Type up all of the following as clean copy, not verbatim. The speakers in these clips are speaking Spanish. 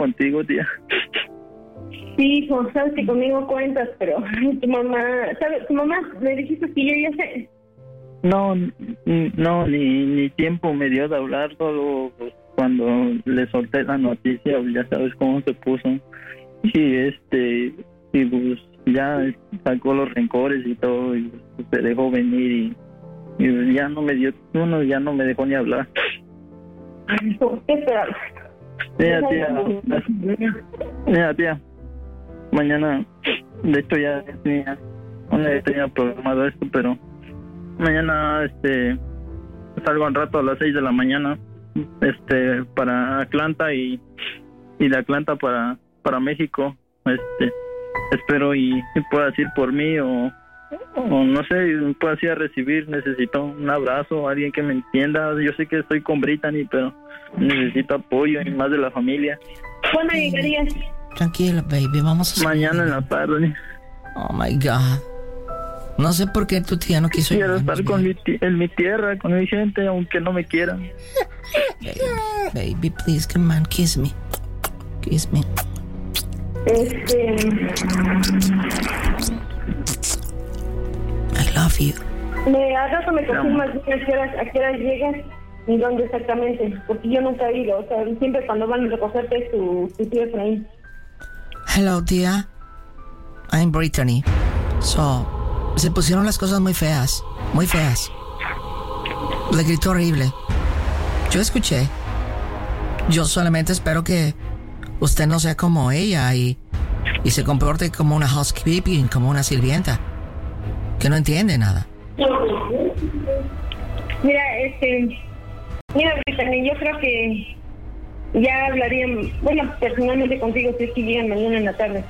contigo, tía. Sí, hijo, sabes que conmigo cuentas, pero tu mamá, ¿sabes? Tu mamá me dijiste que yo ya sé. No, ni tiempo me dio de hablar, solo pues, cuando le solté la noticia, ya sabes cómo se puso. Y y pues ya sacó los rencores y todo, y pues, se dejó venir y ya no me dio, ya no me dejó ni hablar. ¿Por qué esperabas? Mira, tía, mañana, de hecho ya tenía programado esto, pero mañana salgo al rato a las 6 de la mañana para Atlanta y de Atlanta para México. Espero y puedas ir por mí o no sé, puedas ir a recibir. Necesito un abrazo, alguien que me entienda. Yo sé que estoy con Brittany, pero necesito apoyo y más de la familia. ¿Cuándo llegarías? Tranquila, baby, vamos a mañana en la tarde. Oh my God. No sé por qué tu tía no quiso. Quiero estar en mi tierra, con mi gente, aunque no me quieran. Baby, please, come on, kiss me. Kiss me. I love you. Al rato me confirmas a qué horas llegas y dónde exactamente, porque yo nunca he ido. O sea, siempre cuando van a recogerte tu tío Efraín. Hello, tía. I'm Brittany. Se pusieron las cosas muy feas. Muy feas. Le gritó horrible. Yo escuché. Yo solamente espero que usted no sea como ella y se comporte como una housekeeping, como una sirvienta que no entiende nada. Mira, Brittany, yo creo que ya hablarían, personalmente contigo si es que llegan mañana en la tarde.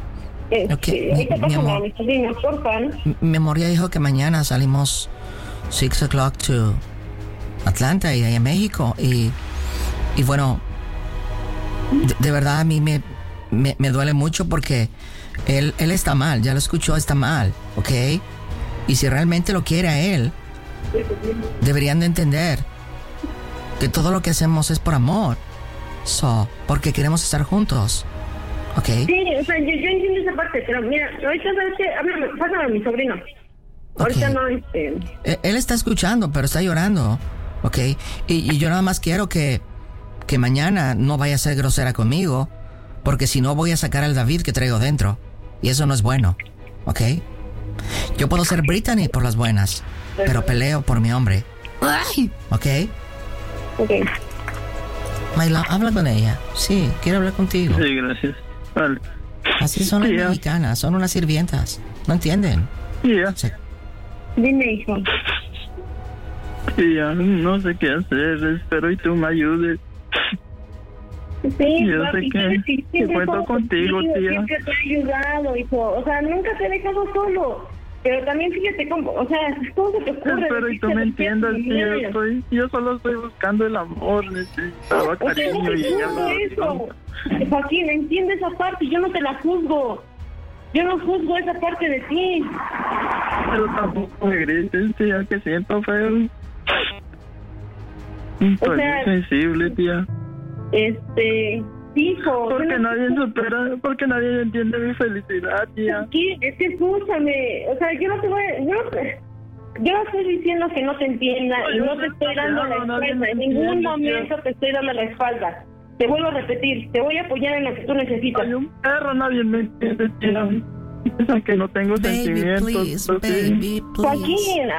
Mi amor ya dijo que mañana salimos 6 o'clock to Atlanta y ahí en México y bueno, de verdad a mí me duele mucho porque él está mal, ya lo escuchó, está mal, ¿ok? Y si realmente lo quiere a él, deberían de entender que todo lo que hacemos es por amor, porque queremos estar juntos, ¿ok? Sí, o sea, yo entiendo esa parte, pero mira, ahorita sabes que, pásame a mi sobrino. Okay. Ahorita no, Él está escuchando, pero está llorando, ¿ok? Y yo nada más quiero que mañana no vaya a ser grosera conmigo, porque si no voy a sacar al David que traigo dentro, y eso no es bueno, ¿ok? Yo puedo ser Brittany por las buenas, pero peleo por mi hombre, ¿ok? Ok. Mayla, habla con ella. Sí, quiero hablar contigo. Sí, gracias. Vale. Así son las mexicanas, son unas sirvientas. ¿No entienden? Yeah. Sí. Dime, hijo. Sí, ya no sé qué hacer. Espero y tú me ayudes. Sí, yo papi, sé que cuento contigo, tía. Siempre te he ayudado, hijo. O sea, nunca te he dejado solo. Pero también fíjate cómo, o sea, ¿cómo se te ocurre? Espero y tú me entiendas, tía. Yo solo estoy buscando el amor, necesitaba cariño y eso. Joaquín, entiende esa parte, yo no te la juzgo. Yo no juzgo esa parte de ti. Pero tampoco me grites, tía, que siento feo. Estoy muy sensible, tía. Hijo. Porque nadie entiende mi felicidad, tía. Aquí, es que escúchame, o sea, yo no estoy diciendo que no te entienda y no te estoy dando la espalda, en ningún momento te estoy dando la espalda. Te vuelvo a repetir, te voy a apoyar en lo que tú necesitas. Hay un perro, nadie me entiende, tía. Piensan que no tengo sentimientos. Baby, please. Joaquín.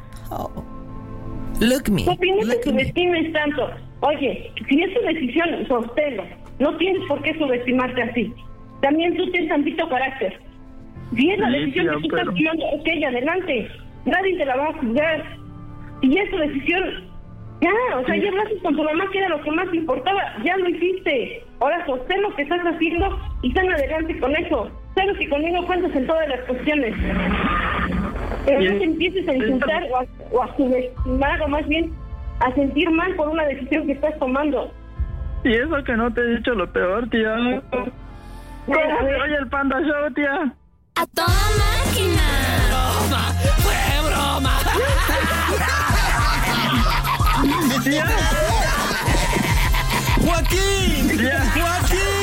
Look me. No te subestimes tanto. Oye, si es tu decisión, sosténlo. No tienes por qué subestimarte así. También tú tienes tantito carácter. Si es la decisión que tú estás tomando, ok, adelante. Nadie te la va a juzgar. Si es tu decisión, ya, o sea, ya hablaste con tu mamá que era lo que más te importaba. Ya lo hiciste. Ahora sostén lo que estás haciendo y sal adelante con eso. Sabes que conmigo cuentas en todas las cuestiones. Pero no te empieces a insultar o a subestimar, o más bien a sentir mal por una decisión que estás tomando. Y eso que no te he dicho lo peor, tía. Oye, el Panda Show, tía. ¡A toda máquina! ¡Fue broma! ¡Tía! ¡Joaquín! ¡Tía! ¡Joaquín!